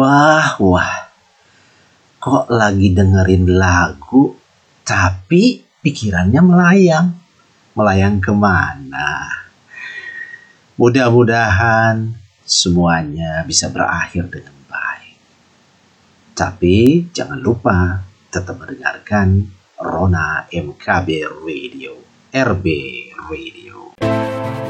Wah, kok lagi dengerin lagu, tapi pikirannya melayang. Melayang kemana? Mudah-mudahan semuanya bisa berakhir dengan baik. Tapi jangan lupa tetap mendengarkan Rona MKB Radio, RB Radio.